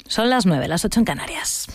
Son las 9, las 8 en Canarias.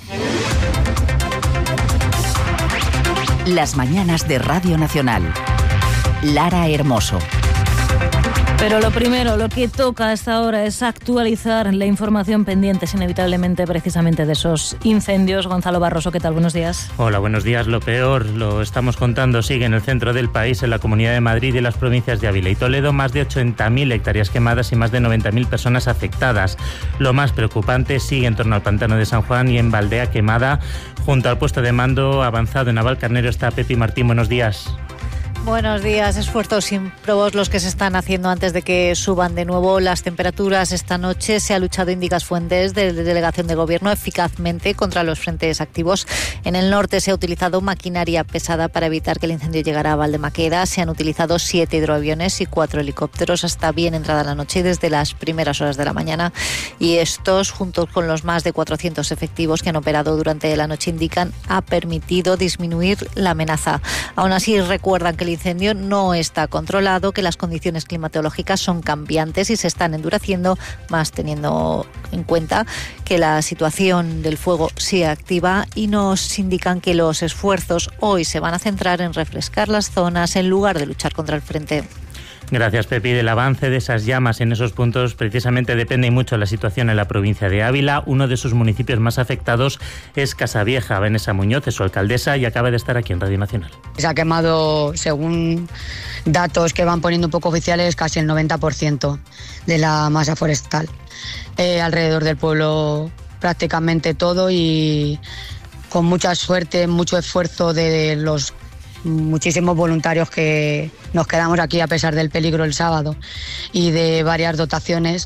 Las mañanas de Radio Nacional. Lara Hermoso. Pero lo primero, lo que toca a esta hora es actualizar la información pendientes inevitablemente precisamente de esos incendios. Gonzalo Barroso, ¿qué tal? Buenos días. Hola, buenos días. Lo peor, lo estamos contando, sigue en el centro del país, en la Comunidad de Madrid y en las provincias de Ávila y Toledo. Más de 80.000 hectáreas quemadas y más de 90.000 personas afectadas. Lo más preocupante sigue en torno al pantano de San Juan y en Valdea quemada. Junto al puesto de mando avanzado en Navalcarnero está Pepi Martín. Buenos días. Buenos días. Esfuerzos ímprobos los que se están haciendo antes de que suban de nuevo las temperaturas. Esta noche se ha luchado, indican fuentes de Delegación de Gobierno, eficazmente contra los frentes activos. En el norte se ha utilizado maquinaria pesada para evitar que el incendio llegara a Valdemaqueda. Se han utilizado 7 hidroaviones y 4 helicópteros hasta bien entrada la noche y desde las primeras horas de la mañana. Y estos, junto con los más de 400 efectivos que han operado durante la noche, indican ha permitido disminuir la amenaza. Aún así, recuerdan que el incendio no está controlado, que las condiciones climatológicas son cambiantes y se están endureciendo, más teniendo en cuenta que la situación del fuego sigue activa, y nos indican que los esfuerzos hoy se van a centrar en refrescar las zonas en lugar de luchar contra el frente. Gracias, Pepi. Del avance de esas llamas en esos puntos precisamente depende mucho la situación en la provincia de Ávila. Uno de sus municipios más afectados es Casavieja. Vanessa Muñoz es su alcaldesa y acaba de estar aquí en Radio Nacional. Se ha quemado, según datos que van poniendo un poco oficiales, casi el 90% de la masa forestal. Alrededor del pueblo prácticamente todo, y con mucha suerte, mucho esfuerzo de los muchísimos voluntarios que nos quedamos aquí a pesar del peligro el sábado y de varias dotaciones,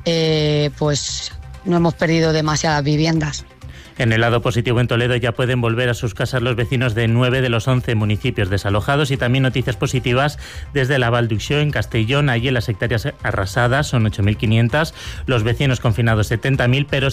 pues no hemos perdido demasiadas viviendas. En el lado positivo, en Toledo ya pueden volver a sus casas los vecinos de 9 de los 11 municipios desalojados, y también noticias positivas desde la Val d'Uixó en Castellón. Allí las hectáreas arrasadas son 8.500, los vecinos confinados 70.000, pero